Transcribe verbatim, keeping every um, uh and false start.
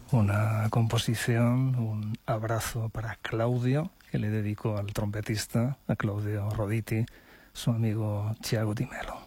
una composición, un abrazo para Claudio, que le dedico al trompetista, a Claudio Roditi, su amigo Thiago Di Mello.